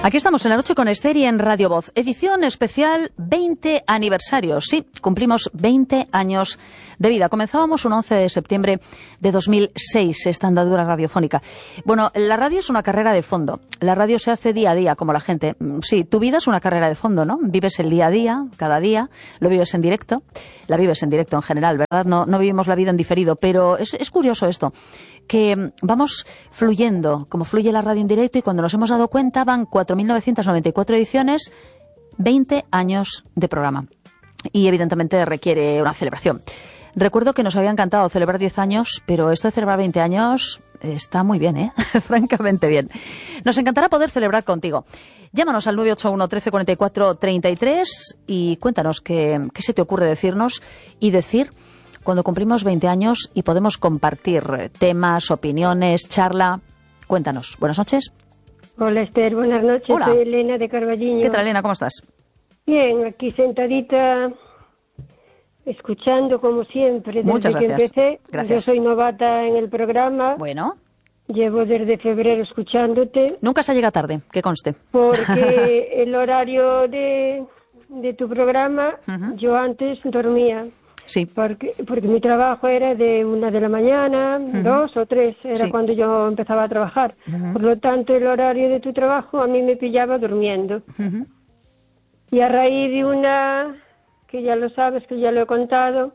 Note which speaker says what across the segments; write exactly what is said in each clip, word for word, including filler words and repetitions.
Speaker 1: Aquí estamos en La Noche con Esther y en Radio Voz, edición especial veinte aniversario. Sí, cumplimos veinte años de vida. Comenzábamos un once de septiembre de dos mil seis, esta andadura radiofónica. Bueno, la radio es una carrera de fondo. La radio se hace día a día, como la gente. Sí, tu vida es una carrera de fondo, ¿no? Vives el día a día, cada día, lo vives en directo. La vives en directo en general, ¿verdad? No, no vivimos la vida en diferido, pero es, es curioso esto, que vamos fluyendo, como fluye la radio en directo, y cuando nos hemos dado cuenta van cuatro mil novecientas noventa y cuatro ediciones, veinte años de programa. Y evidentemente requiere una celebración. Recuerdo que nos había encantado celebrar diez años, pero esto de celebrar veinte años está muy bien, ¿eh? Francamente bien. Nos encantará poder celebrar contigo. Llámanos al nueve ocho uno, trece cuarenta y cuatro, treinta y tres y cuéntanos qué, qué se te ocurre decirnos y decir cuando cumplimos veinte años y podemos compartir temas, opiniones, charla. Cuéntanos. Buenas noches.
Speaker 2: Hola, Esther. Buenas noches.
Speaker 1: Hola.
Speaker 2: Soy Elena de Carballiño.
Speaker 1: ¿Qué tal, Elena? ¿Cómo estás?
Speaker 2: Bien, aquí sentadita, escuchando como siempre desde
Speaker 1: Muchas
Speaker 2: que
Speaker 1: gracias.
Speaker 2: empecé.
Speaker 1: Gracias.
Speaker 2: Yo soy novata en el programa.
Speaker 1: Bueno.
Speaker 2: Llevo desde febrero escuchándote.
Speaker 1: Nunca se llega tarde, que conste.
Speaker 2: Porque el horario de, de tu programa,
Speaker 1: Uh-huh.
Speaker 2: yo antes dormía.
Speaker 1: Sí.
Speaker 2: Porque, porque mi trabajo era de una de la mañana,
Speaker 1: Uh-huh.
Speaker 2: dos o tres, era
Speaker 1: Sí.
Speaker 2: cuando yo empezaba a trabajar.
Speaker 1: Uh-huh.
Speaker 2: Por lo tanto, el horario de tu trabajo a mí me pillaba durmiendo.
Speaker 1: Uh-huh.
Speaker 2: Y a raíz de una, que ya lo sabes, que ya lo he contado,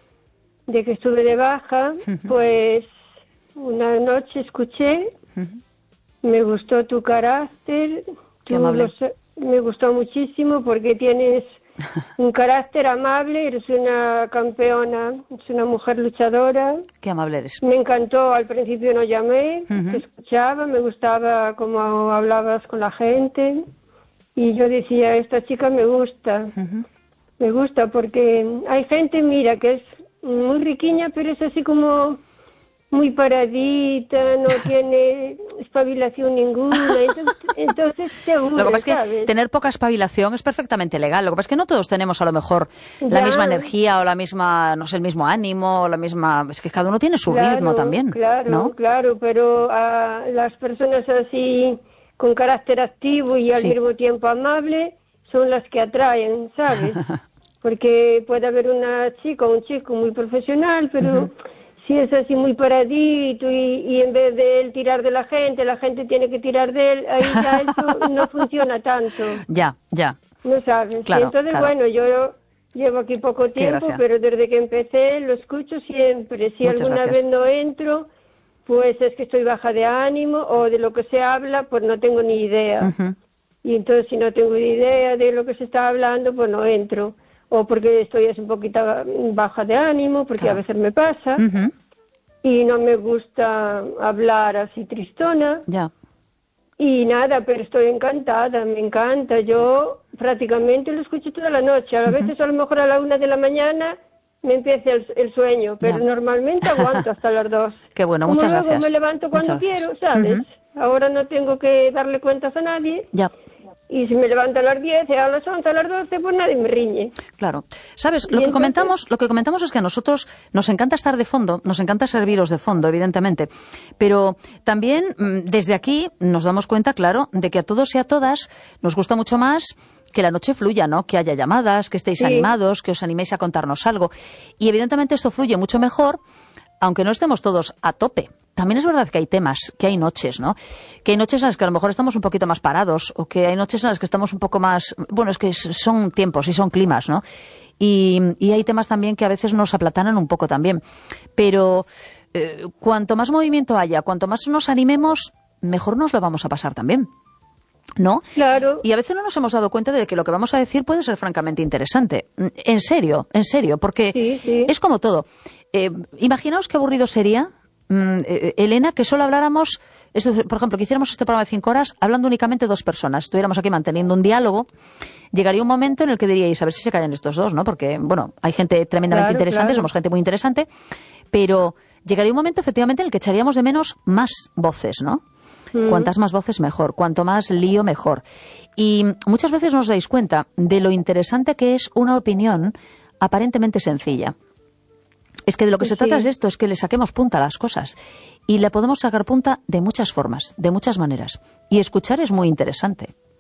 Speaker 2: de que estuve de baja,
Speaker 1: Uh-huh.
Speaker 2: pues una noche escuché,
Speaker 1: Uh-huh.
Speaker 2: me gustó tu carácter,
Speaker 1: Qué
Speaker 2: tú
Speaker 1: amable.
Speaker 2: lo sa- me gustó muchísimo porque tienes un carácter amable, eres una campeona, eres una mujer luchadora.
Speaker 1: Qué amable eres.
Speaker 2: Me encantó, al principio no llamé,
Speaker 1: Ujú.
Speaker 2: te escuchaba, me gustaba cómo hablabas con la gente y yo decía, esta chica me gusta,
Speaker 1: Uh-huh.
Speaker 2: me gusta porque hay gente, mira, que es muy riquiña, pero es así como muy paradita, no tiene espabilación ninguna, entonces, entonces te aburre,
Speaker 1: Lo que pasa es que
Speaker 2: ¿sabes?
Speaker 1: tener poca espabilación es perfectamente legal. Lo que pasa es que no todos tenemos a lo mejor la
Speaker 2: Ya.
Speaker 1: misma energía o la misma, no sé, el mismo ánimo o la misma... Es que cada uno tiene su
Speaker 2: Claro,
Speaker 1: ritmo también,
Speaker 2: Claro,
Speaker 1: ¿no?
Speaker 2: claro, pero a las personas así con carácter activo y al
Speaker 1: Sí.
Speaker 2: mismo tiempo amable son las que atraen, ¿sabes? Porque puede haber una chica o un chico muy profesional, pero
Speaker 1: Ujú.
Speaker 2: si es así muy paradito y, y en vez de él tirar de la gente, la gente tiene que tirar de él, ahí ya eso no funciona tanto.
Speaker 1: Ya, ya.
Speaker 2: No sabes.
Speaker 1: Claro,
Speaker 2: y entonces,
Speaker 1: claro.
Speaker 2: bueno, yo llevo aquí poco
Speaker 1: Qué
Speaker 2: tiempo,
Speaker 1: gracia.
Speaker 2: pero desde que empecé lo escucho siempre. Si
Speaker 1: Muchas
Speaker 2: alguna
Speaker 1: gracias.
Speaker 2: vez no entro, pues es que estoy baja de ánimo o de lo que se habla, pues no tengo ni idea.
Speaker 1: Ujú.
Speaker 2: Y entonces, si no tengo ni idea de lo que se está hablando, pues no entro. O porque estoy así un poquito baja de ánimo, porque
Speaker 1: Claro.
Speaker 2: a veces me pasa.
Speaker 1: Ujú.
Speaker 2: Y no me gusta hablar así tristona.
Speaker 1: Ya.
Speaker 2: Y nada, pero estoy encantada, me encanta. Yo prácticamente lo escucho toda la noche. A veces a lo mejor a la una de la mañana me empieza el, el sueño, pero
Speaker 1: Ya.
Speaker 2: normalmente aguanto hasta las dos.
Speaker 1: Qué bueno,
Speaker 2: Como
Speaker 1: muchas
Speaker 2: luego
Speaker 1: gracias.
Speaker 2: me levanto cuando
Speaker 1: Muchas gracias.
Speaker 2: quiero, ¿sabes?
Speaker 1: Ujú.
Speaker 2: Ahora no tengo que darle cuentas a nadie.
Speaker 1: Ya.
Speaker 2: Y si me levanto a las diez, a las once, a las doce, pues nadie me riñe.
Speaker 1: Claro. Sabes,
Speaker 2: Y
Speaker 1: lo que
Speaker 2: entonces-
Speaker 1: comentamos, lo que comentamos es que a nosotros nos encanta estar de fondo, nos encanta serviros de fondo, evidentemente. Pero también mm, desde aquí nos damos cuenta, claro, de que a todos y a todas nos gusta mucho más que la noche fluya, ¿no? Que haya llamadas, que estéis
Speaker 2: Sí.
Speaker 1: animados, que os animéis a contarnos algo. Y evidentemente esto fluye mucho mejor, aunque no estemos todos a tope. También es verdad que hay temas, que hay noches, ¿no? Que hay noches en las que a lo mejor estamos un poquito más parados, o que hay noches en las que estamos un poco más... Bueno, es que son tiempos y son climas, ¿no? Y, y hay temas también que a veces nos aplatanan un poco también. Pero eh, cuanto más movimiento haya, cuanto más nos animemos, mejor nos lo vamos a pasar también, ¿no?
Speaker 2: Claro.
Speaker 1: Y a veces no nos hemos dado cuenta de que lo que vamos a decir puede ser francamente interesante. En serio, en serio, porque
Speaker 2: Sí, sí.
Speaker 1: es como todo. Eh, imaginaos qué aburrido sería, mm, eh, Elena, que solo habláramos, esto, por ejemplo, que hiciéramos este programa de cinco horas hablando únicamente dos personas. Estuviéramos aquí manteniendo un diálogo. Llegaría un momento en el que diríais, a ver si se callan estos dos, ¿no? Porque, bueno, hay gente tremendamente
Speaker 2: Claro,
Speaker 1: interesante,
Speaker 2: claro.
Speaker 1: somos gente muy interesante, pero llegaría un momento, efectivamente, en el que echaríamos de menos más voces, ¿no?
Speaker 2: Mm.
Speaker 1: Cuantas más voces, mejor. Cuanto más lío, mejor. Y muchas veces no os dais cuenta de lo interesante que es una opinión aparentemente sencilla. Es que de lo que se
Speaker 2: Sí.
Speaker 1: trata es de esto, es que le saquemos punta a las cosas. Y le podemos sacar punta de muchas formas, de muchas maneras. Y escuchar es muy interesante.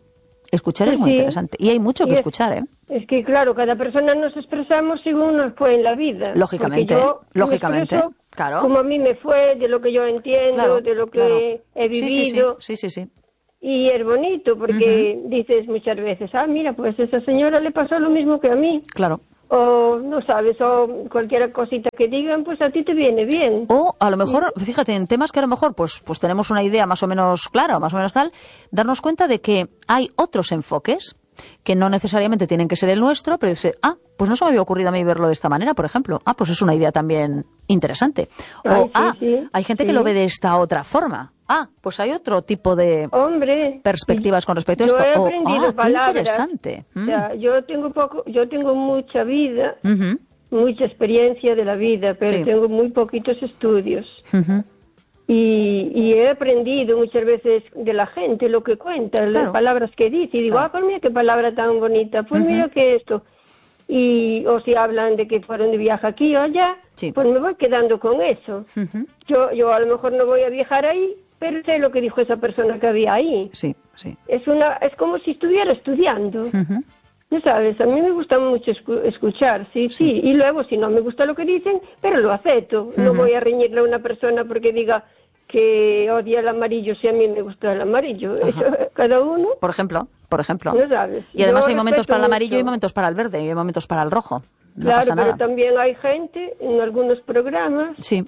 Speaker 1: Escuchar
Speaker 2: Pues
Speaker 1: es muy
Speaker 2: sí.
Speaker 1: interesante. Y hay mucho que
Speaker 2: Y es-
Speaker 1: escuchar, ¿eh?
Speaker 2: Es que, claro, cada persona nos expresamos según nos fue en la vida.
Speaker 1: Lógicamente,
Speaker 2: Porque yo me
Speaker 1: lógicamente,
Speaker 2: expreso
Speaker 1: claro.
Speaker 2: como a mí me fue, de lo que yo entiendo,
Speaker 1: Claro,
Speaker 2: de lo que
Speaker 1: claro.
Speaker 2: he
Speaker 1: Sí, sí, sí,
Speaker 2: vivido.
Speaker 1: sí, sí, sí.
Speaker 2: Y es bonito porque dices muchas veces, ah, mira, pues a esa señora le pasó lo mismo que a mí.
Speaker 1: Claro.
Speaker 2: O, no sabes, o cualquier cosita que digan, pues a ti te viene bien.
Speaker 1: O a lo mejor, fíjate, en temas que a lo mejor pues, pues tenemos una idea más o menos clara o más o menos tal, darnos cuenta de que hay otros enfoques que no necesariamente tienen que ser el nuestro, pero dice, ah, pues no se me había ocurrido a mí verlo de esta manera, por ejemplo. Ah, pues es una idea también interesante. O,
Speaker 2: Ay, sí,
Speaker 1: ah,
Speaker 2: sí,
Speaker 1: hay gente
Speaker 2: sí.
Speaker 1: que lo ve de esta otra forma. Ah, pues hay otro tipo de
Speaker 2: Hombre,
Speaker 1: perspectivas con respecto a
Speaker 2: yo
Speaker 1: esto.
Speaker 2: he
Speaker 1: O,
Speaker 2: aprendido
Speaker 1: ah, qué
Speaker 2: palabras.
Speaker 1: interesante.
Speaker 2: O
Speaker 1: Mm.
Speaker 2: sea, yo tengo poco, yo tengo mucha vida,
Speaker 1: Ujú,
Speaker 2: mucha experiencia de la vida, pero
Speaker 1: Sí.
Speaker 2: tengo muy poquitos estudios.
Speaker 1: ujú.
Speaker 2: Y, y he aprendido muchas veces de la gente lo que cuenta,
Speaker 1: Claro.
Speaker 2: las palabras que dice, y digo,
Speaker 1: Claro.
Speaker 2: ah, pues mira qué palabra tan bonita, pues
Speaker 1: Ujú.
Speaker 2: mira que esto. Y, o si hablan de que fueron de viaje aquí o allá,
Speaker 1: Sí.
Speaker 2: pues me voy quedando con eso.
Speaker 1: Ujú.
Speaker 2: Yo, yo a lo mejor no voy a viajar ahí, pero sé lo que dijo esa persona que había ahí.
Speaker 1: Sí, sí.
Speaker 2: Es una, es como si estuviera estudiando.
Speaker 1: Ujú.
Speaker 2: Ya sabes, a mí me gusta mucho escu- escuchar, sí, sí, y luego si no me gusta lo que dicen, pero lo acepto. No
Speaker 1: Ujú.
Speaker 2: voy a reñirle a una persona porque diga que odia el amarillo si a mí me gusta el amarillo. Eso, cada uno,
Speaker 1: Por ejemplo, por ejemplo.
Speaker 2: no sabes.
Speaker 1: Y además
Speaker 2: Yo
Speaker 1: hay momentos
Speaker 2: respeto
Speaker 1: para el amarillo
Speaker 2: mucho.
Speaker 1: y momentos para el verde y hay momentos para el rojo. No
Speaker 2: Claro,
Speaker 1: pasa
Speaker 2: pero
Speaker 1: nada.
Speaker 2: también hay gente en algunos programas
Speaker 1: Sí,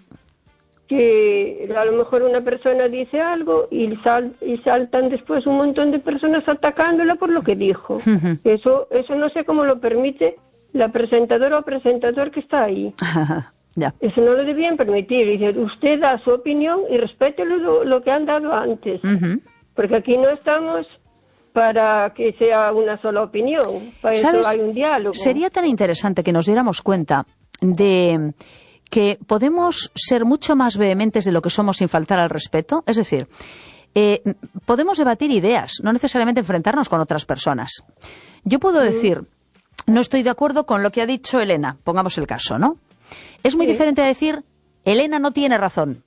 Speaker 2: que a lo mejor una persona dice algo y, sal- y saltan después un montón de personas atacándola por lo que dijo.
Speaker 1: Ujú.
Speaker 2: Eso, eso no sé cómo lo permite la presentadora o presentador que está ahí.
Speaker 1: ya.
Speaker 2: Eso no lo debían permitir. Dice, usted da su opinión y respete lo, lo que han dado antes.
Speaker 1: Ujú.
Speaker 2: Porque aquí no estamos para que sea una sola opinión. Para
Speaker 1: ¿Sabes?
Speaker 2: eso hay un diálogo.
Speaker 1: Sería tan interesante que nos diéramos cuenta de que podemos ser mucho más vehementes de lo que somos sin faltar al respeto. Es decir, eh, podemos debatir ideas, no necesariamente enfrentarnos con otras personas. Yo puedo decir, no estoy de acuerdo con lo que ha dicho Elena, pongamos el caso, ¿no? Es muy
Speaker 2: Sí.
Speaker 1: diferente a decir, Elena no tiene razón.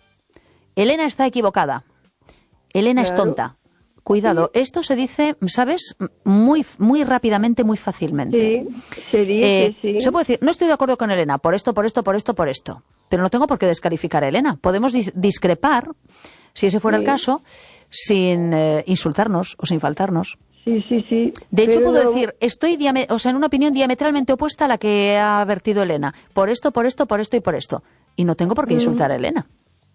Speaker 1: Elena está equivocada. Elena es
Speaker 2: Claro.
Speaker 1: tonta. Cuidado, esto se dice, ¿sabes? Muy, muy rápidamente, muy fácilmente.
Speaker 2: Sí, se dice,
Speaker 1: Eh,
Speaker 2: sí.
Speaker 1: Se puede decir, no estoy de acuerdo con Elena, por esto, por esto, por esto, por esto. Pero no tengo por qué descalificar a Elena. Podemos dis- discrepar, si ese fuera el
Speaker 2: Sí.
Speaker 1: caso, sin eh, insultarnos o sin faltarnos.
Speaker 2: Sí, sí, sí.
Speaker 1: De hecho,
Speaker 2: Pero
Speaker 1: puedo
Speaker 2: no-
Speaker 1: decir, estoy diame- o sea, en una opinión diametralmente opuesta a la que ha vertido Elena. Por esto, por esto, por esto y por esto. Y no tengo por qué insultar a Elena.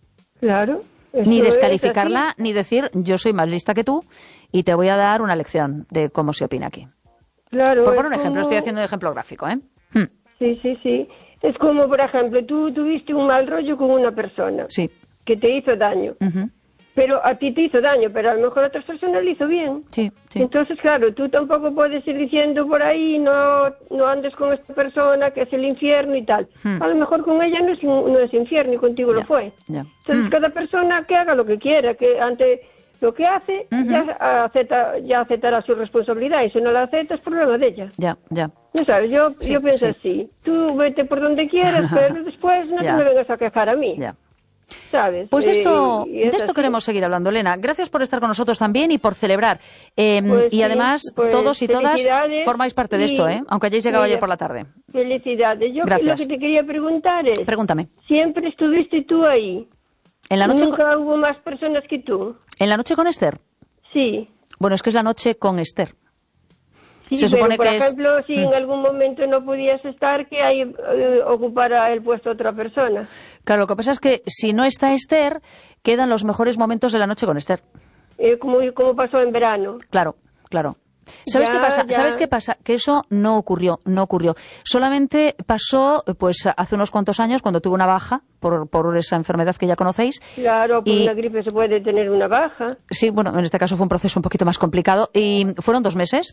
Speaker 2: Claro.
Speaker 1: Ni
Speaker 2: eso es
Speaker 1: descalificarla,
Speaker 2: así.
Speaker 1: ni decir, yo soy más lista que tú y te voy a dar una lección de cómo se opina aquí.
Speaker 2: Claro,
Speaker 1: Por
Speaker 2: es
Speaker 1: poner un ejemplo,
Speaker 2: como-
Speaker 1: estoy haciendo un ejemplo gráfico, ¿eh? Hmm,
Speaker 2: Sí, sí, sí. Es como, por ejemplo, tú tuviste un mal rollo con una persona
Speaker 1: Sí.
Speaker 2: que te hizo daño.
Speaker 1: Ujú.
Speaker 2: Pero a ti te hizo daño, pero a lo mejor a otras personas le hizo bien.
Speaker 1: Sí, sí.
Speaker 2: Entonces, claro, tú tampoco puedes ir diciendo por ahí, no, no andes con esta persona que es el infierno y tal.
Speaker 1: Hmm.
Speaker 2: A lo mejor con ella no es, un- no es infierno y contigo
Speaker 1: Ya,
Speaker 2: lo fue.
Speaker 1: ya.
Speaker 2: Entonces,
Speaker 1: Hmm.
Speaker 2: cada persona que haga lo que quiera, que ante lo que hace,
Speaker 1: Ujú.
Speaker 2: ya, acepta, ya aceptará su responsabilidad. Y si no la acepta, es problema de ella.
Speaker 1: Ya, ya.
Speaker 2: No sabes, yo,
Speaker 1: Sí,
Speaker 2: yo pienso
Speaker 1: sí.
Speaker 2: así. Tú vete por donde quieras, pero después no
Speaker 1: Ya.
Speaker 2: te me vengas a quejar a mí.
Speaker 1: Ya.
Speaker 2: ¿Sabes?
Speaker 1: Pues
Speaker 2: Eh,
Speaker 1: esto,
Speaker 2: y es
Speaker 1: de esto
Speaker 2: así.
Speaker 1: queremos seguir hablando, Elena. Gracias por estar con nosotros también y por celebrar. Eh,
Speaker 2: Pues
Speaker 1: y
Speaker 2: sí,
Speaker 1: además,
Speaker 2: pues
Speaker 1: todos y todas
Speaker 2: felicidades
Speaker 1: formáis parte de
Speaker 2: y-
Speaker 1: esto, ¿eh? Aunque hayáis llegado
Speaker 2: mira,
Speaker 1: ayer por la tarde.
Speaker 2: Felicidades. Yo
Speaker 1: Gracias.
Speaker 2: lo que te quería preguntar es,
Speaker 1: Pregúntame.
Speaker 2: ¿siempre estuviste tú ahí?
Speaker 1: ¿En la noche, con,
Speaker 2: ¿Nunca hubo más personas que tú?
Speaker 1: ¿en la noche con Esther?
Speaker 2: Sí.
Speaker 1: Bueno, es que es la noche con Esther.
Speaker 2: Sí,
Speaker 1: Se
Speaker 2: pero
Speaker 1: supone
Speaker 2: por
Speaker 1: que es-
Speaker 2: ejemplo, si en algún momento no podías estar, que ahí eh, ocupara el puesto otra persona.
Speaker 1: Claro, lo que pasa es que si no está Esther, quedan los mejores momentos de la noche con Esther.
Speaker 2: Eh, como, como pasó en verano.
Speaker 1: Claro, claro. ¿Sabes
Speaker 2: Ya,
Speaker 1: qué pasa?
Speaker 2: ya.
Speaker 1: ¿Sabes qué pasa? Que eso no ocurrió, no ocurrió. Solamente pasó, pues, hace unos cuantos años, cuando tuve una baja por, por esa enfermedad que ya conocéis.
Speaker 2: Claro, por
Speaker 1: Y-
Speaker 2: una gripe se puede tener una baja.
Speaker 1: Sí, bueno, en este caso fue un proceso un poquito más complicado y fueron dos meses.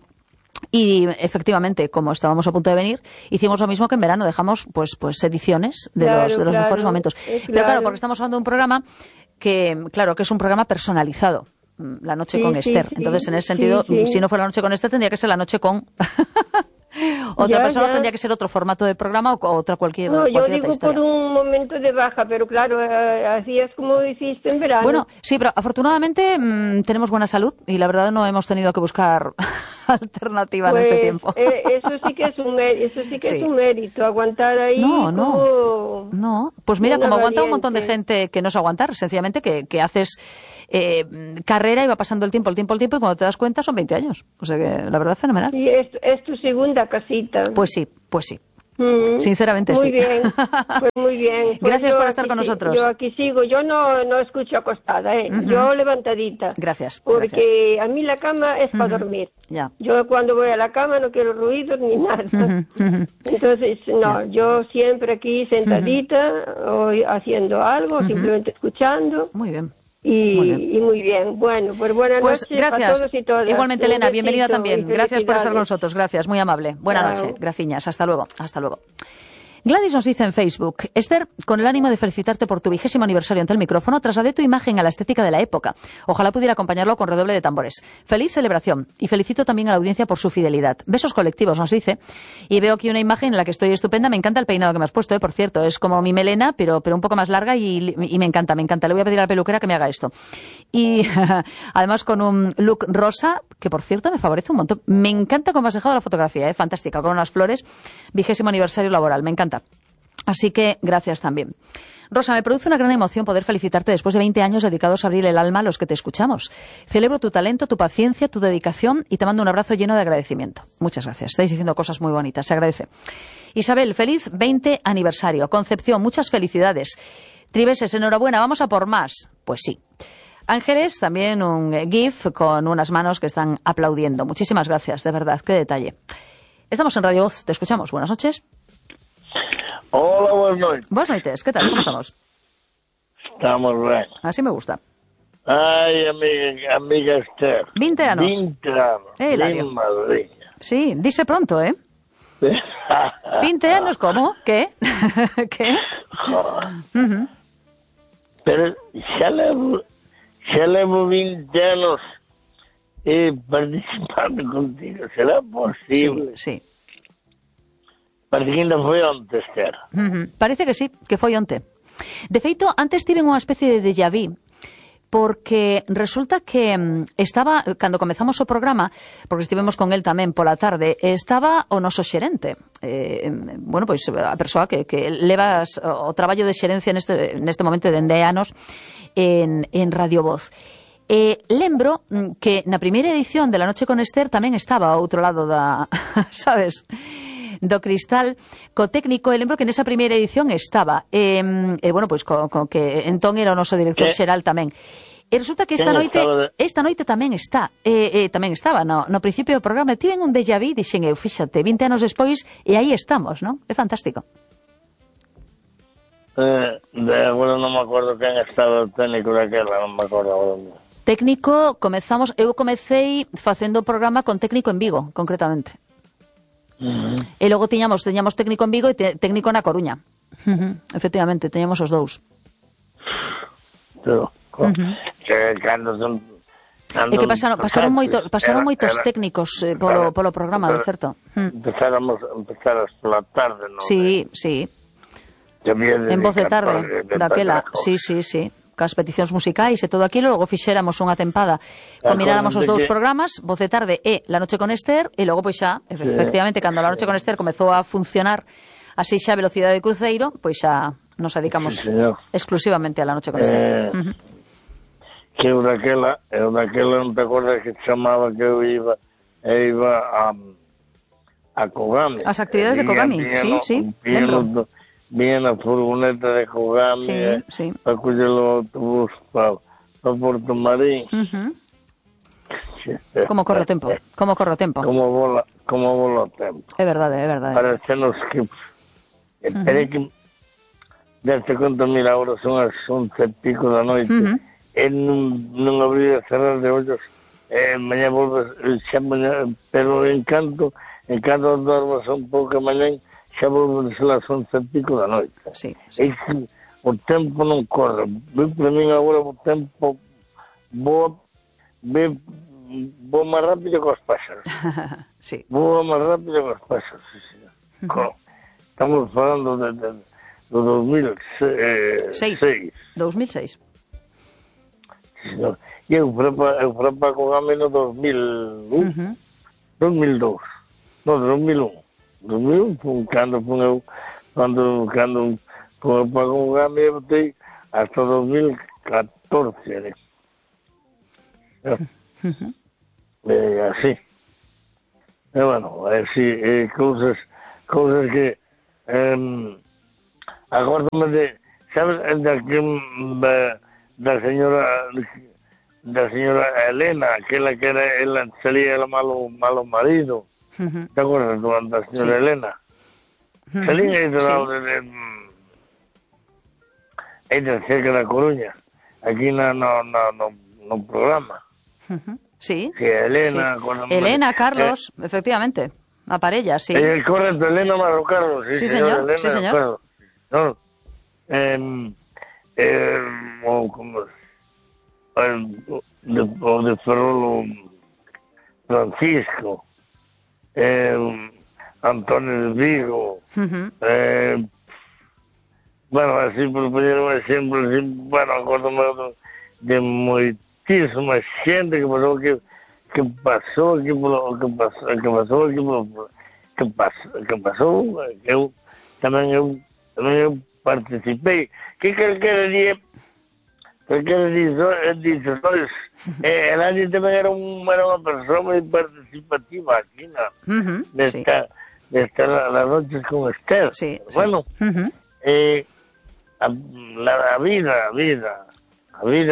Speaker 1: Y efectivamente, como estábamos a punto de venir, hicimos lo mismo que en verano, dejamos pues pues ediciones de
Speaker 2: Claro,
Speaker 1: los de los
Speaker 2: claro,
Speaker 1: mejores momentos.
Speaker 2: eh,
Speaker 1: Pero claro,
Speaker 2: claro.
Speaker 1: porque estamos hablando de un programa que, claro, que es un programa personalizado, mm, La noche
Speaker 2: Sí,
Speaker 1: con
Speaker 2: sí,
Speaker 1: Esther.
Speaker 2: sí,
Speaker 1: Entonces, en ese
Speaker 2: sí,
Speaker 1: sentido,
Speaker 2: sí.
Speaker 1: si no fuera La noche con Esther, tendría que ser La noche con Otra
Speaker 2: Ya,
Speaker 1: persona
Speaker 2: ya.
Speaker 1: tendría que ser otro formato de programa o o otra cualquier,
Speaker 2: No, yo
Speaker 1: cualquier otra
Speaker 2: digo
Speaker 1: historia.
Speaker 2: por un momento de baja, pero claro, eh, así es como hiciste en verano.
Speaker 1: Bueno, sí, pero afortunadamente mmm, tenemos buena salud y la verdad no hemos tenido que buscar alternativa
Speaker 2: pues
Speaker 1: en este tiempo.
Speaker 2: eh, eso sí que es un mérito, eso sí que
Speaker 1: Sí.
Speaker 2: es un mérito, aguantar ahí
Speaker 1: No, no.
Speaker 2: como
Speaker 1: No, pues mira,
Speaker 2: una
Speaker 1: como aguanta un montón de
Speaker 2: valiente.
Speaker 1: gente que no es aguantar, sencillamente que, que haces eh, carrera y va pasando el tiempo, el tiempo, el tiempo y cuando te das cuenta son veinte años. O sea que la verdad es fenomenal.
Speaker 2: Y es, es tu segunda casita.
Speaker 1: Pues sí, pues sí.
Speaker 2: Mm,
Speaker 1: Sinceramente
Speaker 2: muy
Speaker 1: sí.
Speaker 2: bien, pues muy bien. Pues
Speaker 1: Gracias
Speaker 2: yo
Speaker 1: por estar
Speaker 2: aquí
Speaker 1: con
Speaker 2: sí-
Speaker 1: nosotros.
Speaker 2: Yo aquí sigo, yo no, no escucho acostada, ¿eh?
Speaker 1: Ujú.
Speaker 2: Yo levantadita.
Speaker 1: Gracias,
Speaker 2: Porque a mí la cama es para
Speaker 1: Ujú.
Speaker 2: dormir.
Speaker 1: Ya.
Speaker 2: Yo cuando voy a la cama no quiero ruidos ni nada.
Speaker 1: Ujú, ujú.
Speaker 2: Entonces, no, yo siempre aquí sentadita o haciendo algo,
Speaker 1: Ujú.
Speaker 2: simplemente escuchando.
Speaker 1: Muy bien.
Speaker 2: Y
Speaker 1: Muy bien.
Speaker 2: y muy bien. Bueno, pues buenas
Speaker 1: Pues
Speaker 2: noches para
Speaker 1: gracias.
Speaker 2: todos y todas.
Speaker 1: Igualmente,
Speaker 2: Un
Speaker 1: Elena, bienvenida
Speaker 2: besito
Speaker 1: también.
Speaker 2: y
Speaker 1: Gracias por estar con
Speaker 2: felicidades.
Speaker 1: nosotros. Gracias, muy amable. Buena
Speaker 2: Chao.
Speaker 1: noche. Graciñas. Hasta luego. Hasta luego. Gladys nos dice en Facebook: Esther, con el ánimo de felicitarte por tu vigésimo aniversario ante el micrófono, trasladé tu imagen a la estética de la época. Ojalá pudiera acompañarlo con redoble de tambores. Feliz celebración y felicito también a la audiencia por su fidelidad. Besos colectivos, nos dice. Y veo aquí una imagen en la que estoy estupenda. Me encanta el peinado que me has puesto, ¿eh? Por cierto. Es como mi melena, pero, pero un poco más larga y, y me encanta, me encanta. Le voy a pedir a la peluquera que me haga esto. Y además con un look rosa, que por cierto me favorece un montón. Me encanta cómo has dejado la fotografía, ¿eh? Fantástica, con unas flores. Vigésimo aniversario laboral, me encanta. Así que gracias también. Rosa, me produce una gran emoción poder felicitarte después de veinte años dedicados a abrir el alma a los que te escuchamos. Celebro tu talento, tu paciencia, tu dedicación y te mando un abrazo lleno de agradecimiento. Muchas gracias. Estáis diciendo cosas muy bonitas, se agradece. Isabel, feliz veinte aniversario. Concepción, muchas felicidades. Tribeses, enhorabuena, vamos a por más. Pues sí. Ángeles, también un GIF con unas manos que están aplaudiendo. Muchísimas gracias, de verdad, qué detalle. Estamos en Radio Voz, te escuchamos. Buenas noches.
Speaker 3: Hola, buenas noches.
Speaker 1: Buenas noches, ¿qué tal? ¿Cómo estamos?
Speaker 3: Estamos bien.
Speaker 1: Así me gusta.
Speaker 3: Ay, amiga, amiga Esther.
Speaker 1: veinte anos.
Speaker 3: veinte anos.
Speaker 1: Eh, Hilario.
Speaker 3: Mi madriña.
Speaker 1: Sí, dice pronto, ¿eh? veinte anos, ¿cómo? ¿Qué? ¿Qué?
Speaker 3: Joder.
Speaker 1: Ujú.
Speaker 3: Pero xa levo, xa levo veinte anos eh, participando contigo. Será
Speaker 1: Sí,
Speaker 3: posible?
Speaker 1: sí.
Speaker 3: Parece que ainda foi onte, Esther.
Speaker 1: Ujú. Parece que sí, que foi onte. De feito, antes tive unha especie de déjà vu, porque resulta que mm, estaba, cando comezamos o programa, porque estivemos con el tamén pola tarde, estaba o noso xerente, eh, bueno, pois a persoa que, que leva o traballo de xerencia neste, neste momento dende anos en, en Radio Voz. Eh, lembro mm, que na primeira edición de La Noche con Esther tamén estaba ao outro lado da, sabes, do cristal co técnico, e lembro que nesa primeira edición estaba e, eh, bueno, pois co, co que entón era o noso director
Speaker 3: Que?
Speaker 1: xeral tamén. E resulta que esta
Speaker 3: Quen
Speaker 1: noite
Speaker 3: estaba de-
Speaker 1: esta noite tamén está eh, eh, tamén estaba no, no principio do programa. Tiven un déjà vu, dixen eu, fíxate, veinte anos despois e aí estamos, non? É fantástico.
Speaker 3: Eh, de agora non me acordo quen estaba o técnico daquela, non me acordo agora.
Speaker 1: Técnico, comezamos, eu comecei facendo o programa con técnico en Vigo, concretamente.
Speaker 3: Uh-huh.
Speaker 1: E logo tiñamos, tiñamos técnico en Vigo e te, técnico na Coruña. Uh-huh. Efectivamente, teñamos os dous.
Speaker 3: Pero,
Speaker 1: Uh-huh.
Speaker 3: que cando son...
Speaker 1: É que pasaron, pasaron, moito, pasaron
Speaker 3: Era-
Speaker 1: moitos
Speaker 3: era-
Speaker 1: técnicos eh, polo, polo programa, de
Speaker 3: Empezara-
Speaker 1: certo. Mm.
Speaker 3: Empezáramos, empezaras pola tarde, non?
Speaker 1: Sí, sí,
Speaker 3: Que había
Speaker 1: en voz de tarde,
Speaker 3: dedicatoria, de
Speaker 1: daquela,
Speaker 3: tal cosa.
Speaker 1: sí, sí, sí, cas peticións musicais e todo aquilo, logo fixéramos unha tempada, combináramos os dous
Speaker 3: Acuérdate que-
Speaker 1: programas, Voz de Tarde e La Noche con Esther, e logo, pois xa, efectivamente, cando La Noche con Esther comezou a funcionar así xa a velocidade de cruceiro, pois xa nos dedicamos
Speaker 3: Sí, señor.
Speaker 1: exclusivamente a La Noche con Esther.
Speaker 3: Eh,
Speaker 1: Ujú.
Speaker 3: Que eu daquela, eu daquela non te acordas que te chamaba que eu iba, eu iba a, a Kogami.
Speaker 1: As actividades de Kogami, sí, sí, lembro.
Speaker 3: Vinha na furgoneta de Kogami
Speaker 1: Sí,
Speaker 3: eh,
Speaker 1: sí.
Speaker 3: para coller o autobús para, para Porto Marín.
Speaker 1: Ujú. Como corre o tempo, como corre o tempo.
Speaker 3: Como vola, como vola o tempo.
Speaker 1: É verdade, é verdade.
Speaker 3: Parecenos que... Espera que... Deste conta, mira, ahora son as once e pico da noite.
Speaker 1: Ujú.
Speaker 3: E non, non abrir e cerrar de ollos. E mañá volves, xa mañá, pero en canto, en canto dormas un pouco mañá, xa volves a las once e pico da noite.
Speaker 1: Sí, sí.
Speaker 3: E que o tempo non corre. Ve para min agora o tempo bo, ve vou máis rápido que os páxaros.
Speaker 1: Sí.
Speaker 3: Vou máis rápido que os páxaros, sí, señor. Uh-huh. Estamos falando de, de, do dos mil seis.
Speaker 1: dos mil seis.
Speaker 3: Sí, señor. E eu fora eu fora para Kogami no dos mil un, uh-huh. dos mil dous, no, dos mil un. dos mil un, fun, cando fun eu, cando, cando fun para Kogami, eu botei hasta dos mil catorce, né? Uh-huh. Eh, así. E, bueno, así, eh, cousas, cousas que, eh, acórdame de, sabes, da, da, da señora, da señora Elena, aquela que era, ela salía el malo, malo marido. Uh-huh. ¿Te acuerdas da señora sí. Elena? Uh-huh. Salía aí do lado sí. de, de, aí de cerca da Coruña, aquí no, no, no, no, no programa.
Speaker 1: Uh-huh. Sí.
Speaker 3: Sí, Elena.
Speaker 1: Sí. Elena, Carlos, eh, efectivamente. A parella, sí.
Speaker 3: Eh, correcto, Elena Maro Carlos. Sí,
Speaker 1: sí señor. señor.
Speaker 3: Elena,
Speaker 1: sí, señor.
Speaker 3: Carlos. No, eh, eh, o como el, de, o de Ferrolo Francisco, eh, Antonio de Vigo, uh-huh. eh, bueno, así por poner un ejemplo, así, bueno, acuérdame de muchísima gente que pasó que que pasó aquí por que pasó que pasó aquí por que pasó que pasó eu tamén eu tamén eu participei que calquera día calquera día dice sois eh, el año tamén era, un, era unha persona moi participativa aquí na uh-huh, desta sí. desta las noches con Esther
Speaker 1: sí,
Speaker 3: bueno
Speaker 1: sí. Uh-huh.
Speaker 3: eh, la, la vida la vida la vida